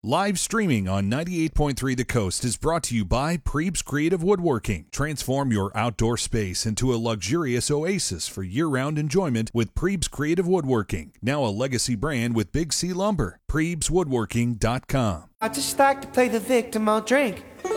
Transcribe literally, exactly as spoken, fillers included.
Live streaming on ninety-eight point three The Coast is brought to you by Prebes Creative Woodworking. Transform your outdoor space into a luxurious oasis for year-round enjoyment with Prebes Creative Woodworking. Now a legacy brand with Big C Lumber. Prebes Woodworking dot com. I just like to play the victim, I'll drink.